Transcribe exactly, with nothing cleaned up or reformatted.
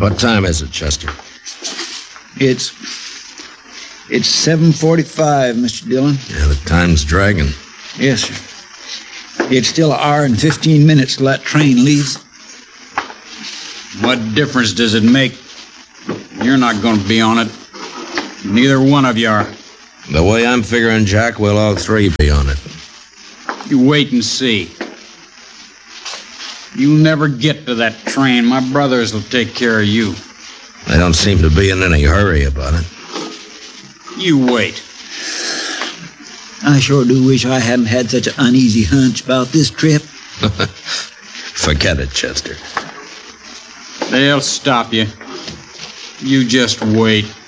What time is it, Chester? It's... It's seven forty-five, Mister Dillon. Yeah, the time's dragging. Yes, sir. It's still an hour and fifteen minutes till that train leaves. What difference does it make? You're not going to be on it. Neither one of you are. The way I'm figuring, Jack, we'll all three be on it. You wait and see. You'll never get to that train. My brothers will take care of you. They don't seem to be in any hurry about it. You wait. I sure do wish I hadn't had such an uneasy hunch about this trip. Forget it, Chester. They'll stop you. You just wait.